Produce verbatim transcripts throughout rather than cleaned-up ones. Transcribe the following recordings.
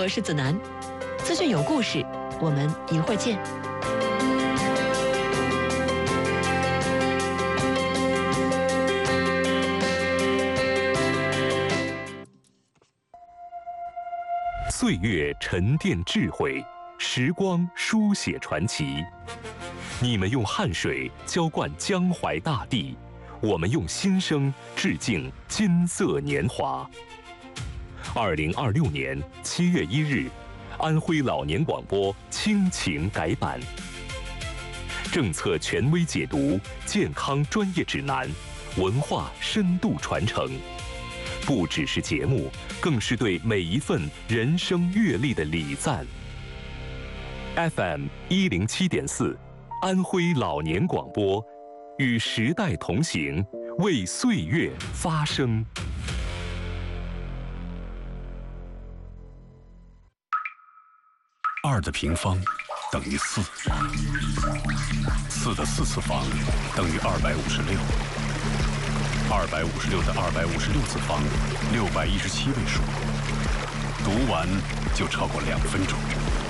我是子楠，资讯有故事，我们一会儿见。 岁月沉淀智慧，时光书写传奇。你们用汗水浇灌江淮大地，我们用心声致敬金色年华。二零二六年七月一日，安徽老年广播亲情改版，政策权威解读，健康专业指南，文化深度传承。不只是节目，更是对每一份人生阅历的礼赞。F M 一零七点四，安徽老年广播，与时代同行，为岁月发声。 二的平方等于四，四的四次方等于二百五十六。二百五十六的二百五十六次方，六百一十七位数。读完就超过两分钟。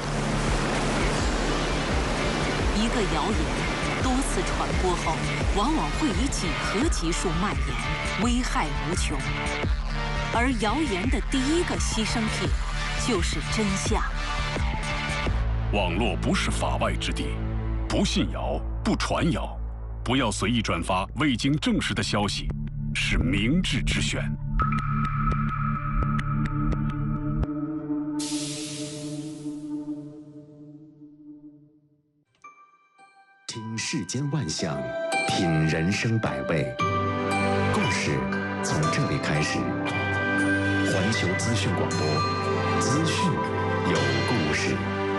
一个谣言多次传播后，往往会以几何级数蔓延，危害无穷。而谣言的第一个牺牲品就是真相。 网络不是法外之地，不信谣，不传谣，不要随意转发未经证实的消息。是明智之选。 听世间万象，品人生百味，故事从这里开始。环球资讯广播，资讯有故事。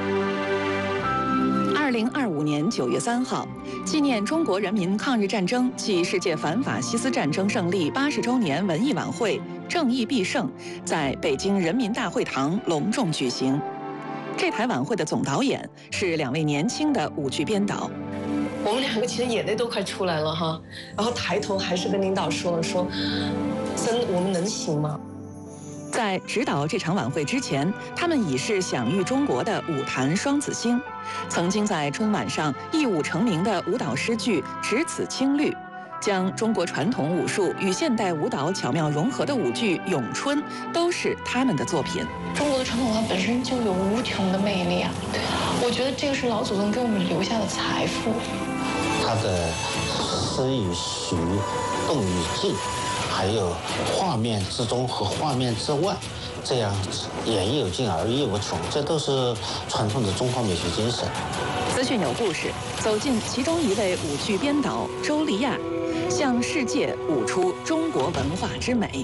二零二五年九月三号，纪念中国人民抗日战争暨世界反法西斯战争胜利八十周年文艺晚会“正义必胜”在北京人民大会堂隆重举行。这台晚会的总导演是两位年轻的舞剧编导。 我们两个其实眼泪都快出来了哈，然后抬头还是跟领导说了说：“真，我们能行吗？” 在指导这场晚会之前，他们已是享誉中国的舞坛双子星，曾经在春晚上一舞成名的舞蹈诗句《只此青绿》，将中国传统武术与现代舞蹈巧妙融合的舞剧《咏春》都是他们的作品。 中国的传统文化本身就有无穷的魅力啊！我觉得这个是老祖宗给我们留下的财富。 他的诗与曲、动与静，还有画面之中和画面之外，这样言有尽而意无穷，这都是传统的中华美学精神。 资讯有故事，走进其中一位舞剧编导周丽亚，向世界舞出中国文化之美。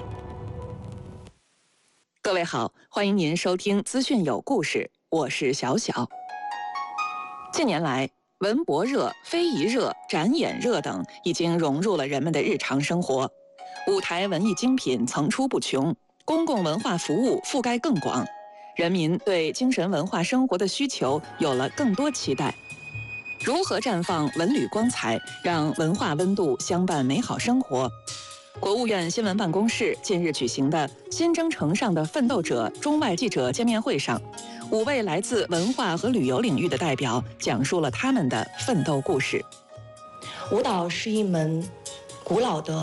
各位好，欢迎您收听资讯有故事，我是小小。近年来，文博热、非遗热、展演热等已经融入了人们的日常生活，舞台文艺精品层出不穷，公共文化服务覆盖更广，人民对精神文化生活的需求有了更多期待。如何绽放文旅光彩，让文化温度相伴美好生活？国务院新闻办公室近日举行的新征程上的奋斗者中外记者见面会上，五位来自文化和旅游领域的代表讲述了他们的奋斗故事。 舞蹈是一门古老的